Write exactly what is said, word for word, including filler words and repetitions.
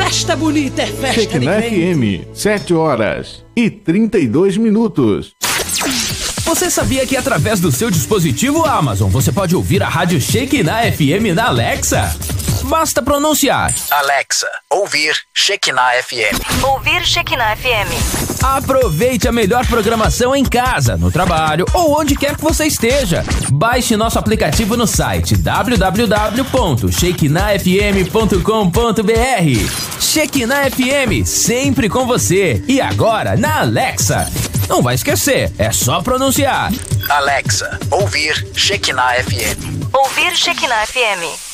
festa bonita, é festa Shekinah de F M, sete horas e trinta e dois minutos. Você sabia que através do seu dispositivo Amazon você pode ouvir a rádio Shekinah F M na Alexa? Basta pronunciar: Alexa, ouvir Shekinah F M. Ouvir Shekinah F M. Aproveite a melhor programação em casa, no trabalho ou onde quer que você esteja. Baixe nosso aplicativo no site w w w ponto shekinah f m ponto com ponto b r. Shekinah F M, sempre com você. E agora na Alexa. Não vai esquecer, é só pronunciar: Alexa, ouvir Shekinah F M. Ouvir Shekinah F M.